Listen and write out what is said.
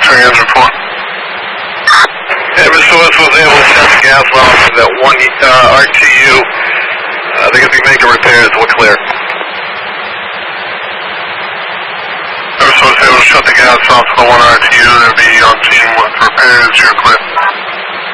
X-ray engine 4. Eversource was able to shut the gas off for that one RTU. They're going to be making repairs. We're clear. Eversource able to shut the gas off for the one RTU. They'll be on scene with repairs. You're clear.